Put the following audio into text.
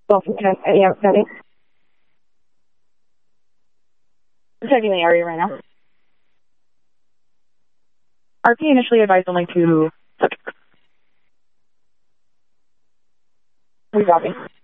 Well, yeah, ready. Checking the area right now. RP initially advised only 2 subjects. We copy.